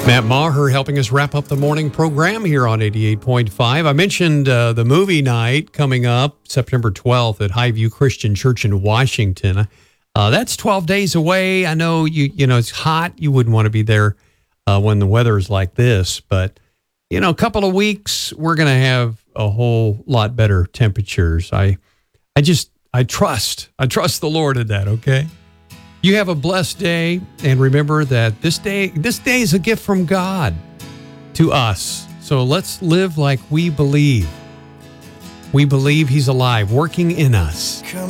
Matt Maher helping us wrap up the morning program here on 88.5. I mentioned the movie night coming up September 12th at Highview Christian Church in Washington. That's 12 days away. I know you know it's hot. You wouldn't want to be there when the weather is like this, but a couple of weeks we're going to have a whole lot better temperatures. I trust the Lord in that. Okay. You have a blessed day, and remember that this day is a gift from God to us. So let's live like we believe. We believe He's alive, working in us.